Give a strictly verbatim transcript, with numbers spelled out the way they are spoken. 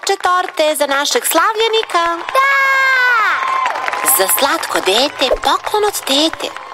parče torte za našeg slavljenika? Da! Za slatko dete poklon od tete.